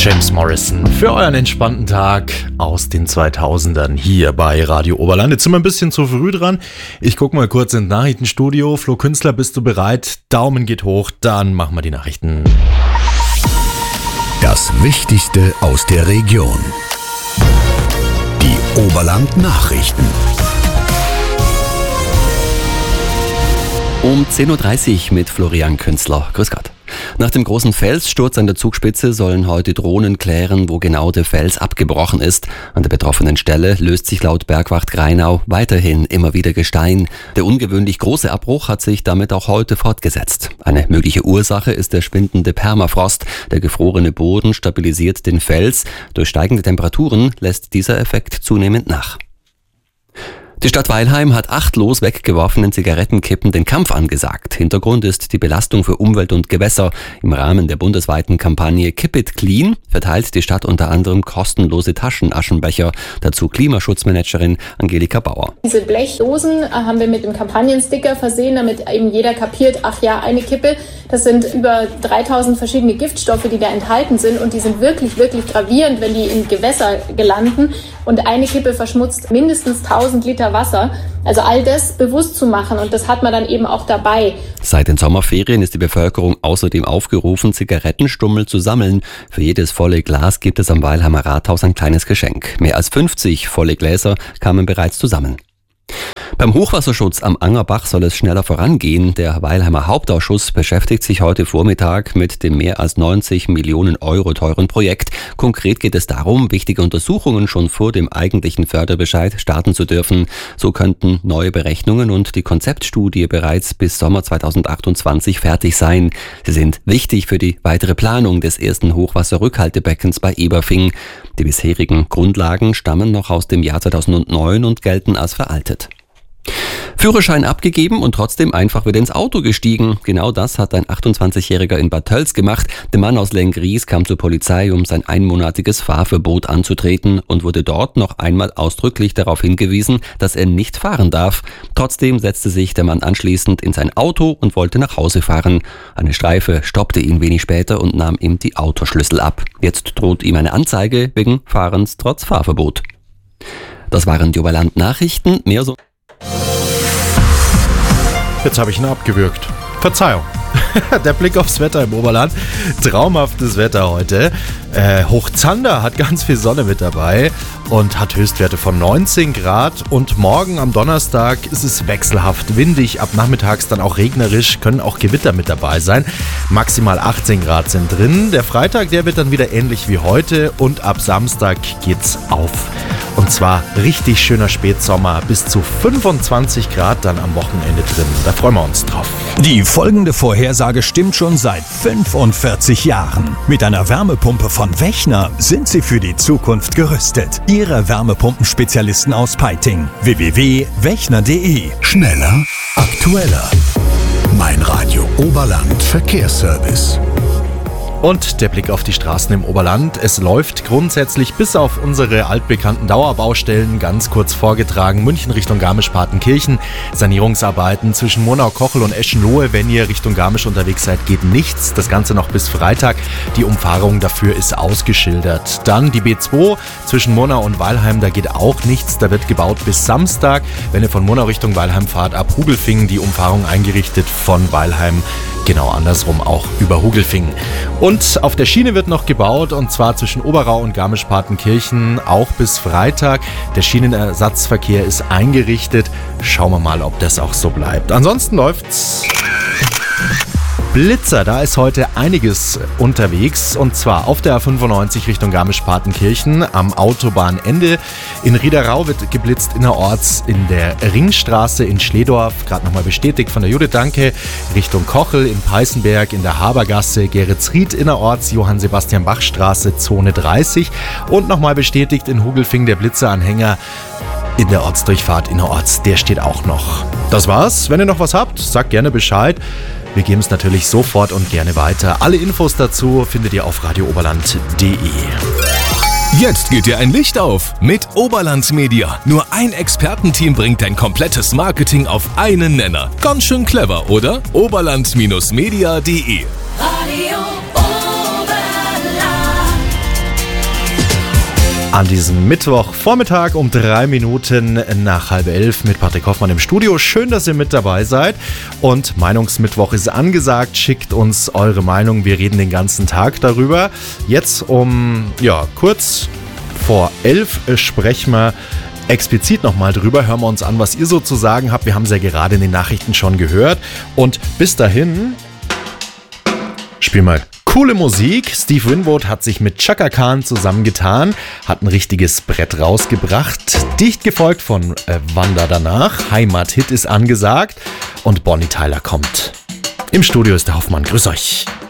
James Morrison für euren entspannten Tag aus den 2000ern hier bei Radio Oberland. Jetzt sind wir ein bisschen zu früh dran. Ich gucke mal kurz ins Nachrichtenstudio. Flo Künstler, bist du bereit? Daumen geht hoch, dann machen wir die Nachrichten. Das Wichtigste aus der Region. Die Oberland Nachrichten. Um 10.30 Uhr mit Florian Künstler. Grüß Gott. Nach dem großen Felssturz an der Zugspitze sollen heute Drohnen klären, wo genau der Fels abgebrochen ist. An der betroffenen Stelle löst sich laut Bergwacht Grainau weiterhin immer wieder Gestein. Der ungewöhnlich große Abbruch hat sich damit auch heute fortgesetzt. Eine mögliche Ursache ist der schwindende Permafrost. Der gefrorene Boden stabilisiert den Fels. Durch steigende Temperaturen lässt dieser Effekt zunehmend nach. Die Stadt Weilheim hat achtlos weggeworfenen Zigarettenkippen den Kampf angesagt. Hintergrund ist die Belastung für Umwelt und Gewässer. Im Rahmen der bundesweiten Kampagne Keep It Clean verteilt die Stadt unter anderem kostenlose Taschenaschenbecher. Dazu Klimaschutzmanagerin Angelika Bauer. Diese Blechdosen haben wir mit dem Kampagnensticker versehen, damit eben jeder kapiert, ach ja, eine Kippe. Das sind über 3000 verschiedene Giftstoffe, die da enthalten sind, und die sind wirklich, wirklich gravierend, wenn die in Gewässer gelanden. Und eine Kippe verschmutzt mindestens 1000 Liter Wasser. Also all das bewusst zu machen, und das hat man dann eben auch dabei. Seit den Sommerferien ist die Bevölkerung außerdem aufgerufen, Zigarettenstummel zu sammeln. Für jedes volle Glas gibt es am Weilheimer Rathaus ein kleines Geschenk. Mehr als 50 volle Gläser kamen bereits zusammen. Beim Hochwasserschutz am Angerbach soll es schneller vorangehen. Der Weilheimer Hauptausschuss beschäftigt sich heute Vormittag mit dem mehr als 90 Millionen Euro teuren Projekt. Konkret geht es darum, wichtige Untersuchungen schon vor dem eigentlichen Förderbescheid starten zu dürfen. So könnten neue Berechnungen und die Konzeptstudie bereits bis Sommer 2028 fertig sein. Sie sind wichtig für die weitere Planung des ersten Hochwasserrückhaltebeckens bei Eberfing. Die bisherigen Grundlagen stammen noch aus dem Jahr 2009 und gelten als veraltet. Führerschein abgegeben und trotzdem einfach wieder ins Auto gestiegen. Genau das hat ein 28-Jähriger in Bad Tölz gemacht. Der Mann aus Lenggries kam zur Polizei, um sein einmonatiges Fahrverbot anzutreten, und wurde dort noch einmal ausdrücklich darauf hingewiesen, dass er nicht fahren darf. Trotzdem setzte sich der Mann anschließend in sein Auto und wollte nach Hause fahren. Eine Streife stoppte ihn wenig später und nahm ihm die Autoschlüssel ab. Jetzt droht ihm eine Anzeige wegen Fahrens trotz Fahrverbot. Das waren die Oberland Nachrichten. Mehr so. Jetzt habe ich ihn abgewürgt. Verzeihung. Der Blick aufs Wetter im Oberland. Traumhaftes Wetter heute. Hochzander hat ganz viel Sonne mit dabei und hat Höchstwerte von 19 Grad. Und morgen am Donnerstag ist es wechselhaft windig, ab nachmittags dann auch regnerisch, können auch Gewitter mit dabei sein. Maximal 18 Grad sind drin. Der Freitag, der wird dann wieder ähnlich wie heute, und ab Samstag geht's auf. Und zwar richtig schöner Spätsommer, bis zu 25 Grad dann am Wochenende drin. Da freuen wir uns drauf. Die folgende Vorhersage stimmt schon seit 45 Jahren. Mit einer Wärmepumpe von Wechner sind Sie für die Zukunft gerüstet. Ihre Wärmepumpenspezialisten aus Peiting. www.wechner.de. Schneller, aktueller. Mein Radio Oberland Verkehrsservice. Und der Blick auf die Straßen im Oberland. Es läuft grundsätzlich bis auf unsere altbekannten Dauerbaustellen, ganz kurz vorgetragen, München Richtung Garmisch-Partenkirchen. Sanierungsarbeiten zwischen Monau-Kochel und Eschenlohe. Wenn ihr Richtung Garmisch unterwegs seid, geht nichts. Das Ganze noch bis Freitag. Die Umfahrung dafür ist ausgeschildert. Dann die B2 zwischen Monau und Weilheim, da geht auch nichts. Da wird gebaut bis Samstag. Wenn ihr von Monau Richtung Weilheim fahrt, ab Hugelfingen die Umfahrung eingerichtet, von Weilheim genau andersrum auch über Hugelfingen. Und auf der Schiene wird noch gebaut, und zwar zwischen Oberau und Garmisch-Partenkirchen auch bis Freitag. Der Schienenersatzverkehr ist eingerichtet. Schauen wir mal, ob das auch so bleibt. Ansonsten läuft's. Blitzer, da ist heute einiges unterwegs, und zwar auf der A95 Richtung Garmisch-Partenkirchen am Autobahnende. In Riederau wird geblitzt innerorts in der Ringstraße in Schledorf, gerade nochmal bestätigt von der Judith Danke, Richtung Kochel in Peißenberg in der Habergasse, Geretsried innerorts, Johann-Sebastian-Bach-Straße, Zone 30, und nochmal bestätigt in Hugelfingen der Blitzeranhänger in der Ortsdurchfahrt innerorts, der steht auch noch. Das war's. Wenn ihr noch was habt, sagt gerne Bescheid. Wir geben es natürlich sofort und gerne weiter. Alle Infos dazu findet ihr auf radiooberland.de. Jetzt geht dir ein Licht auf mit Oberland Media. Nur ein Expertenteam bringt dein komplettes Marketing auf einen Nenner. Ganz schön clever, oder? Oberland-media.de Radio Oberland. An diesem Mittwochvormittag um 3 Minuten nach 10:30 mit Patrick Hoffmann im Studio. Schön, dass ihr mit dabei seid. Und Meinungsmittwoch ist angesagt. Schickt uns eure Meinung. Wir reden den ganzen Tag darüber. Jetzt kurz vor 11 sprechen wir explizit nochmal drüber. Hören wir uns an, was ihr so zu sagen habt. Wir haben es ja gerade in den Nachrichten schon gehört. Und bis dahin spielen wir coole Musik. Steve Winwood hat sich mit Chaka Khan zusammengetan, hat ein richtiges Brett rausgebracht. Dicht gefolgt von Wanda danach. Heimathit ist angesagt und Bonnie Tyler kommt. Im Studio ist der Hoffmann. Grüß euch.